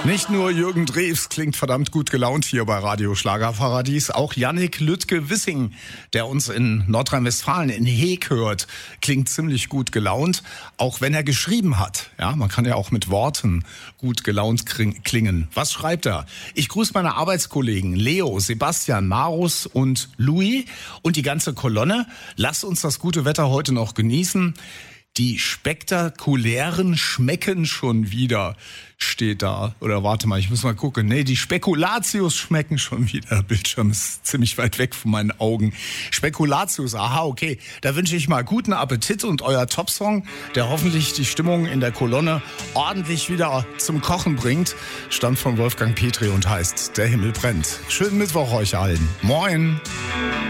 Nicht nur Jürgen Drews klingt verdammt gut gelaunt hier bei Radio Schlagerparadies, auch Jannik Lüttke-Wissing, der uns in Nordrhein-Westfalen in Heeg hört, klingt ziemlich gut gelaunt, auch wenn er geschrieben hat. Ja, man kann ja auch mit Worten gut gelaunt klingen. Was schreibt er? Ich grüße meine Arbeitskollegen Leo, Sebastian, Marus und Louis und die ganze Kolonne. Lasst uns das gute Wetter heute noch genießen. Die spektakulären schmecken schon wieder, steht da. Oder warte mal, ich muss mal gucken. Nee, die Spekulatius schmecken schon wieder. Der Bildschirm ist ziemlich weit weg von meinen Augen. Spekulatius, aha, okay. Da wünsche ich mal guten Appetit und euer Topsong, der hoffentlich die Stimmung in der Kolonne ordentlich wieder zum Kochen bringt, stammt von Wolfgang Petri und heißt Der Himmel brennt. Schönen Mittwoch euch allen. Moin!